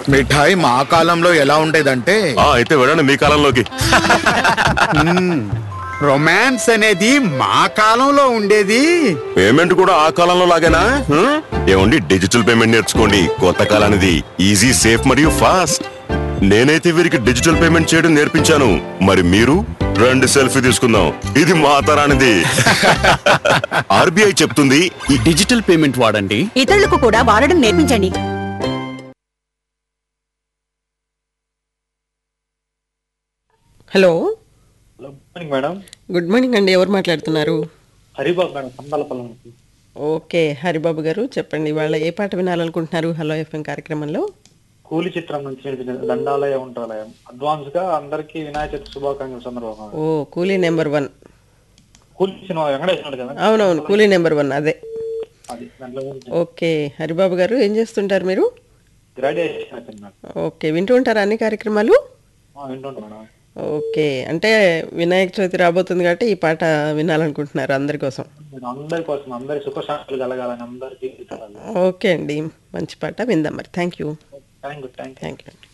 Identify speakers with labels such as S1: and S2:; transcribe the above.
S1: మిఠాయి మా కాలంలో ఎలా ఉండేదంటే
S2: అయితే వెళ్ళండి మీ కాలంలోకి.
S3: రొమాన్స్ అనేది మా కాలంలో ఉండేది.
S2: పేమెంట్ కూడా ఆ కాలంలో లాగేనా? ఏమండి, డిజిటల్ పేమెంట్ నేర్చుకోండి. కొత్త కాలానిది. ఈజీ, సేఫ్ మరియు ఫాస్ట్. నేనైతే వీరికి డిజిటల్ పేమెంట్ చేయడం నేర్పించాను. మరి మీరు రండి సెల్ఫీ తీసుకుందాం. ఇది మా తరానిది. ఆర్బీఐ చెప్తుంది,
S4: ఈ డిజిటల్ పేమెంట్ వాడండి,
S5: ఇతరులకు కూడా వాడడం నేర్పించండి.
S6: Hello
S7: good morning madam.
S6: Good morning అండి. ఎవరు మాట్లాడుతున్నారు?
S7: హరిబాబు మేడం, సందాలపల్లి నుంచి.
S6: ఓకే హరిబాబు గారు, చెప్పండి వాళ్ళ ఏ పాట వినాలనుకుంటున్నారు హలో ఎఫ్ఎం కార్యక్రమంలో?
S7: కూలి చిత్రం నుంచి వినిపించింది, దండాలయం ఉంటాలయం. అడ్వాన్స్ గా అందరికి వినాయక చవితి శుభాకాంక్షలు సందర్భంగా.
S6: ఓ కూలీ నెంబర్ 1.
S7: కూలి సినిమా వెంకటేశ్వర కదా?
S6: అవునవును, కూలీ నెంబర్ 1 అదే.
S7: అది దాంట్లో
S6: ఓకే హరిబాబు గారు, ఏం చేస్తుంటారు మీరు?
S7: గ్రాడ్యుయేషన్ అయిపోయింది మేడం.
S6: ఓకే, వింటూ ఉంటారా అన్ని కార్యక్రమాలు?
S7: వింటుంటా మేడం.
S6: ఓకే, అంటే వినాయక చవితి రాబోతుంది కాబట్టి ఈ పాట వినాలనుకుంటున్నారు అందరి కోసం.
S7: నేను అందరి కోసం, అందరి సుఖశాంతులు కలగాలని, అందరి జీవితాలు.
S6: ఓకే అండి, మంచి పాట విందాం మరి. Thank you.
S7: Thank you.
S6: Thank you.